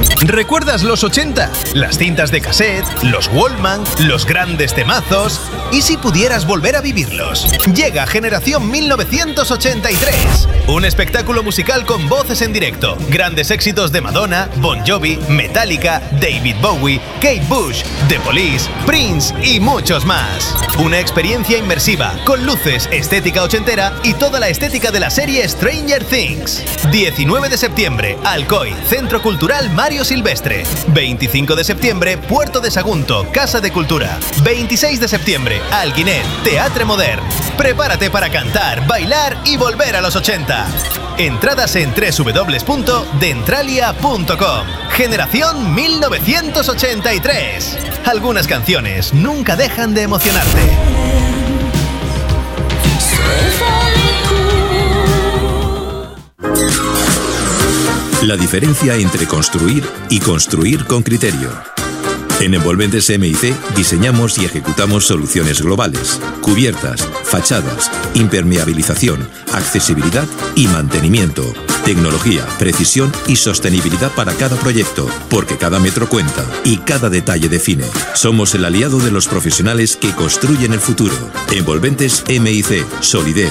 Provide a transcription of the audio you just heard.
¿Recuerdas los 80? Las cintas de cassette, los Walkman, los grandes temazos. ¿Y si pudieras volver a vivirlos? Llega Generación 1983. Un espectáculo musical con voces en directo. Grandes éxitos de Madonna, Bon Jovi, Metallica, David Bowie, Kate Bush, The Police, Prince y muchos más. Una experiencia inmersiva, con luces, estética ochentera y toda la estética de la serie Stranger Things. 19 de septiembre, Alcoy, Centro Cultural Mario Silvestre. 25 de septiembre, Puerto de Sagunto, Casa de Cultura. 26 de septiembre, Alguinet, Teatre Modern. Prepárate para cantar, bailar y volver a los 80. Entradas en www.dentralia.com. Generación 1983. Algunas canciones nunca dejan de emocionarte. La diferencia entre construir y construir con criterio. En Envolventes M&C diseñamos y ejecutamos soluciones globales, cubiertas, fachadas, impermeabilización, accesibilidad y mantenimiento. Tecnología, precisión y sostenibilidad para cada proyecto, porque cada metro cuenta y cada detalle define. Somos el aliado de los profesionales que construyen el futuro. Envolventes M&C, solidez,